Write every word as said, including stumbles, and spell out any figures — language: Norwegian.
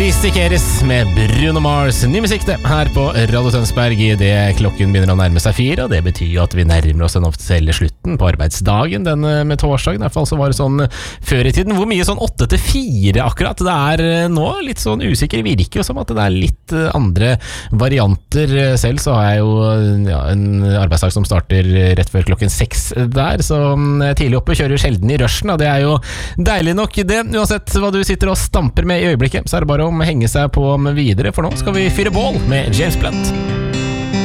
Ristikeres med Bruno Mars. Ny musikk det her på Radio Tønsberg i det klokken begynner å nærme seg fire, og det betyr jo at vi nærmer oss den offisielle slutten på arbeidsdagen den med torsdagen. I hvert fall så var det sånn før i tiden. Hvor mye sånn åtte til fire akkurat? Det er nå litt sånn usikker. Virker jo som at det er litt andre varianter. Selv så har jeg jo ja, en arbeidsdag som starter rett før klokken seks der, så tidlig oppe kjører sjelden i rushen, og det er jo deilig nok det. Uansett hva du sitter og stamper med i øyeblikket, så er det bare å henge seg på med videre, for nå skal vi fyre bål med James Blunt.